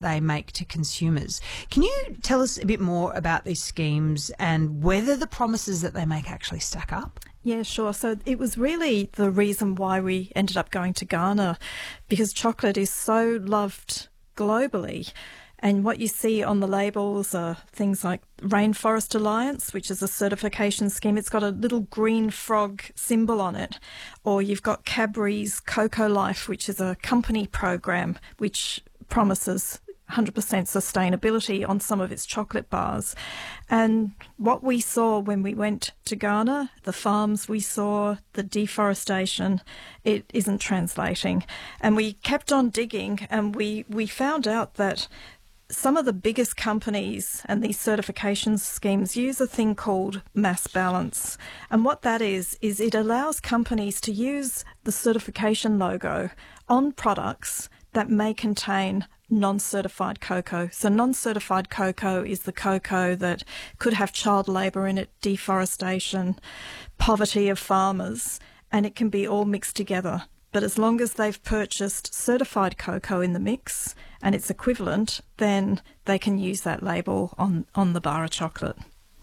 they make to consumers. Can you tell us a bit more about these schemes and whether the promises that they make actually stack up? Yeah, sure. So it was really the reason why we ended up going to Ghana, because chocolate is so loved globally. And what you see on the labels are things like Rainforest Alliance, which is a certification scheme. It's got a little green frog symbol on it. Or you've got Cadbury's Cocoa Life, which is a company program which promises 100% sustainability on some of its chocolate bars. And what we saw when we went to Ghana, the farms we saw, the deforestation, it isn't translating. And we kept on digging, and we found out that some of the biggest companies and these certification schemes use a thing called mass balance. And what that is it allows companies to use the certification logo on products that may contain non-certified cocoa. So non-certified cocoa is the cocoa that could have child labour in it, deforestation, poverty of farmers, and it can be all mixed together. But as long as they've purchased certified cocoa in the mix and it's equivalent, then they can use that label on the bar of chocolate.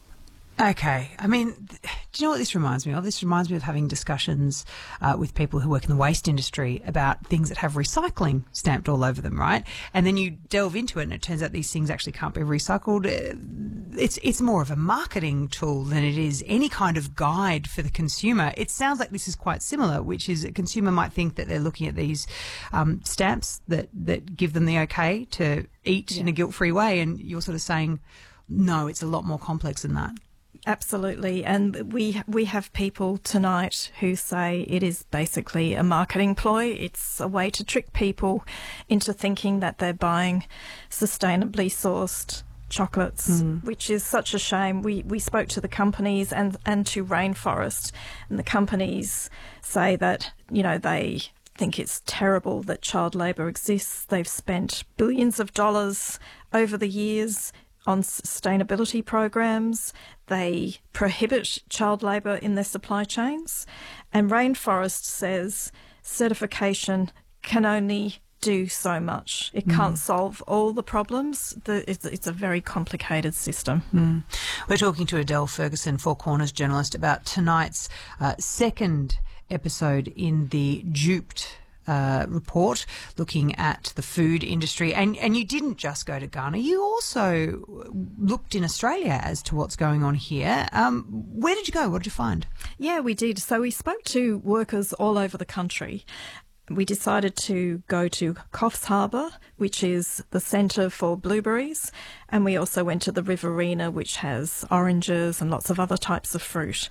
Okay. I mean, do you know what this reminds me of? This reminds me of having discussions with people who work in the waste industry about things that have recycling stamped all over them, right? And then you delve into it and it turns out these things actually can't be recycled. It's more of a marketing tool than it is any kind of guide for the consumer. It sounds like this is quite similar, which is a consumer might think that they're looking at these stamps that give them the okay to eat in a guilt-free way, and you're sort of saying, no, it's a lot more complex than that. Absolutely. And we have people tonight who say it is basically a marketing ploy. It's a way to trick people into thinking that they're buying sustainably sourced chocolates, which is such a shame. We spoke to the companies and to Rainforest, and the companies say that, you know, they think it's terrible that child labour exists. They've spent billions of dollars over the years on sustainability programs. They prohibit child labour in their supply chains. And Rainforest says certification can only do so much. It can't solve all the problems. It's a very complicated system. We're talking to Adele Ferguson, Four Corners journalist, about tonight's second episode in the Duped report, looking at the food industry. And you didn't just go to Ghana, you also looked in Australia as to what's going on here. Where did you go? What did you find? Yeah, we did. So we spoke to workers all over the country. We decided to go to Coffs Harbour, which is the centre for blueberries, and we also went to the Riverina, which has oranges and lots of other types of fruit.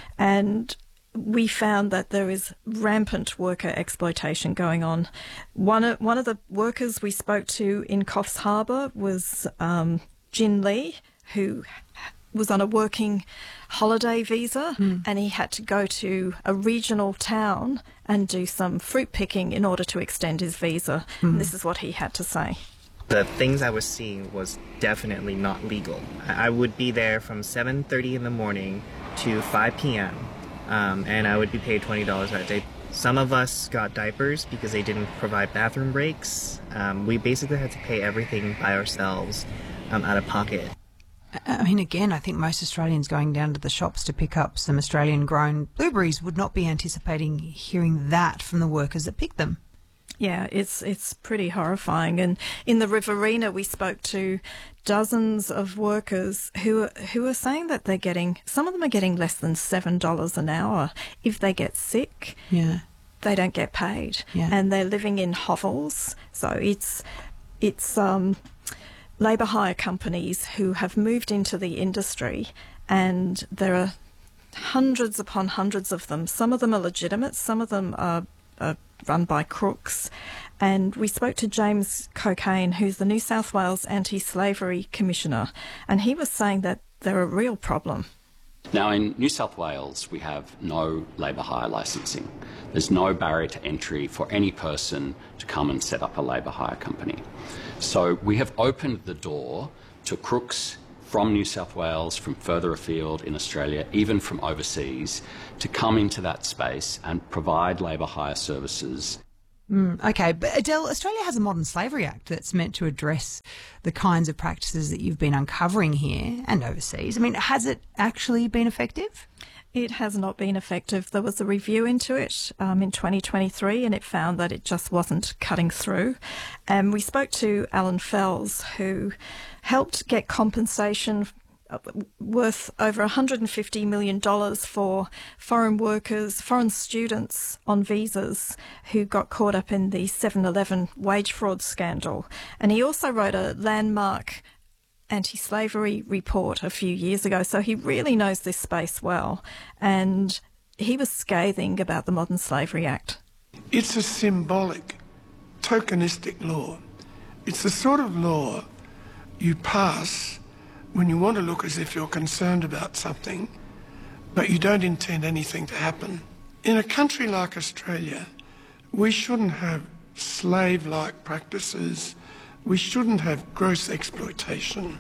And we found that there is rampant worker exploitation going on. One of the workers we spoke to in Coffs Harbour was Jin Lee, who was on a working holiday visa, and he had to go to a regional town and do some fruit picking in order to extend his visa. And this is what he had to say. The things I was seeing was definitely not legal. I would be there from 7:30 in the morning to 5 p.m. And I would be paid $20 that day. Some of us got diapers because they didn't provide bathroom breaks. We basically had to pay everything by ourselves out of pocket. I mean, again, I think most Australians going down to the shops to pick up some Australian-grown blueberries would not be anticipating hearing that from the workers that picked them. Yeah, it's pretty horrifying. And in the Riverina, we spoke to dozens of workers who are saying that some of them are getting less than $7 an hour. If they get sick, they don't get paid, and they're living in hovels. So it's labour hire companies who have moved into the industry, and there are hundreds upon hundreds of them. Some of them are legitimate, some of them are run by crooks. And we spoke to James Cocaine, who's the New South Wales Anti-Slavery Commissioner, and he was saying that they're a real problem. Now, in New South Wales, we have no labour hire licensing. There's no barrier to entry for any person to come and set up a labour hire company. So we have opened the door to crooks from New South Wales, from further afield in Australia, even from overseas, to come into that space and provide labour hire services. Okay, but Adele, Australia has a Modern Slavery Act that's meant to address the kinds of practices that you've been uncovering here and overseas. I mean, has it actually been effective? It has not been effective. There was a review into it in 2023 and it found that it just wasn't cutting through. And we spoke to Alan Fells, who helped get compensation worth over $150 million for foreign workers, foreign students on visas who got caught up in the 7-Eleven wage fraud scandal. And he also wrote a landmark anti-slavery report a few years ago, so he really knows this space well. And he was scathing about the Modern Slavery Act. It's a symbolic, tokenistic law. It's the sort of law you pass when you want to look as if you're concerned about something, but you don't intend anything to happen. In a country like Australia, we shouldn't have slave-like practices. We shouldn't have gross exploitation.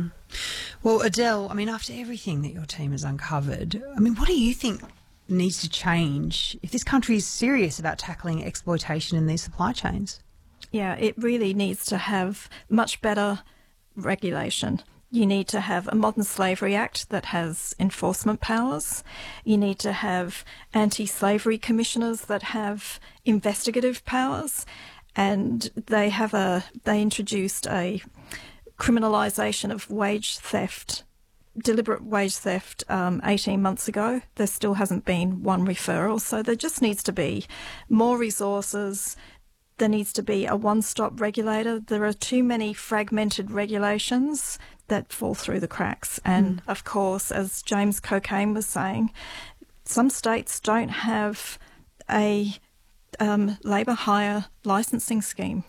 Well, Adele, I mean, after everything that your team has uncovered, I mean, what do you think needs to change if this country is serious about tackling exploitation in these supply chains? Yeah, it really needs to have much better regulation. You need to have a Modern Slavery Act that has enforcement powers. You need to have anti-slavery commissioners that have investigative powers. And they introduced a criminalisation of wage theft, deliberate wage theft 18 months ago. There still hasn't been one referral. So there just needs to be more resources. There needs to be a one-stop regulator. There are too many fragmented regulations that fall through the cracks. And of course, as James Cocaine was saying, some states don't have a labour hire licensing scheme.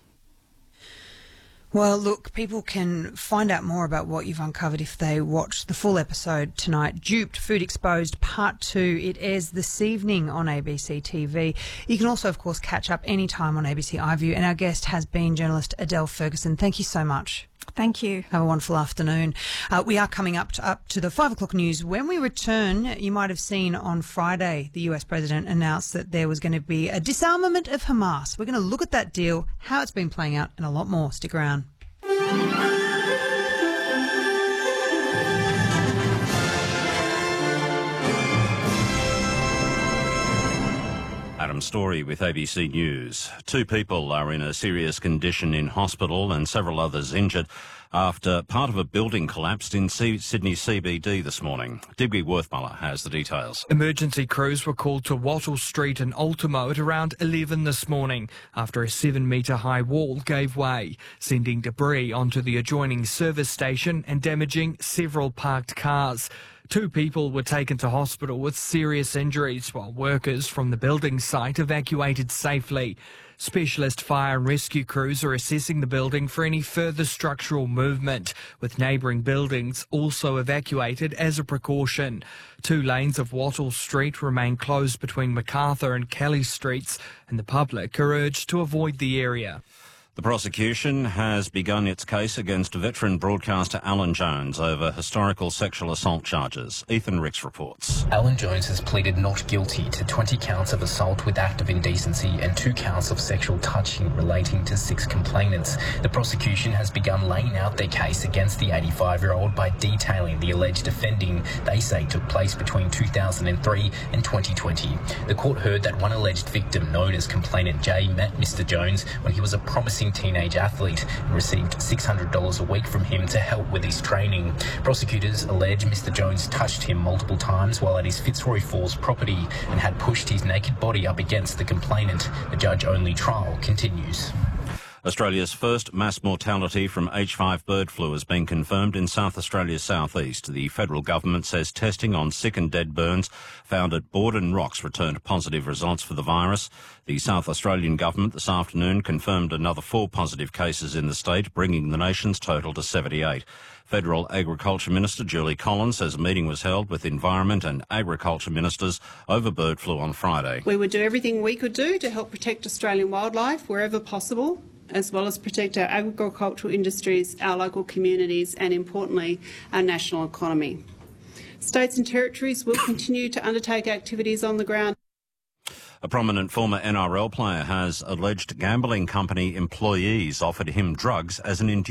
Well, look, people can find out more about what you've uncovered if they watch the full episode tonight. Duped, Food Exposed, Part 2. It airs this evening on ABC TV. You can also, of course, catch up anytime on ABC iView. And our guest has been journalist Adele Ferguson. Thank you so much. Thank you. Have a wonderful afternoon. We are coming up to the 5 o'clock news. When we return, you might have seen on Friday the US president announced that there was going to be a disarmament of Hamas. We're going to look at that deal, how it's been playing out, and a lot more. Stick around. Adam Story with ABC News. 2 people are in a serious condition in hospital and several others injured after part of a building collapsed in Sydney CBD this morning. Digby Worthmuller has the details. Emergency crews were called to Wattle Street and Ultimo at around 11 this morning after a 7-metre high wall gave way, sending debris onto the adjoining service station and damaging several parked cars. 2 people were taken to hospital with serious injuries while workers from the building site evacuated safely. Specialist fire and rescue crews are assessing the building for any further structural movement, with neighbouring buildings also evacuated as a precaution. 2 lanes of Wattle Street remain closed between MacArthur and Kelly Streets, and the public are urged to avoid the area. The prosecution has begun its case against veteran broadcaster Alan Jones over historical sexual assault charges. Ethan Ricks reports. Alan Jones has pleaded not guilty to 20 counts of assault with act of indecency and 2 counts of sexual touching relating to 6 complainants. The prosecution has begun laying out their case against the 85-year-old by detailing the alleged offending they say took place between 2003 and 2020. The court heard that one alleged victim, known as complainant Jay, met Mr Jones when he was a promising teenage athlete and received $600 a week from him to help with his training. Prosecutors allege Mr Jones touched him multiple times while at his Fitzroy Falls property and had pushed his naked body up against the complainant. The judge-only trial continues. Australia's first mass mortality from H5 bird flu has been confirmed in South Australia's southeast. The federal government says testing on sick and dead burns found at Borden Rocks returned positive results for the virus. The South Australian government this afternoon confirmed another 4 positive cases in the state, bringing the nation's total to 78. Federal Agriculture Minister Julie Collins says a meeting was held with Environment and Agriculture Ministers over bird flu on Friday. We would do everything we could do to help protect Australian wildlife wherever possible, as well as protect our agricultural industries, our local communities and, importantly, our national economy. States and territories will continue to undertake activities on the ground. A prominent former NRL player has alleged gambling company employees offered him drugs as an inducement.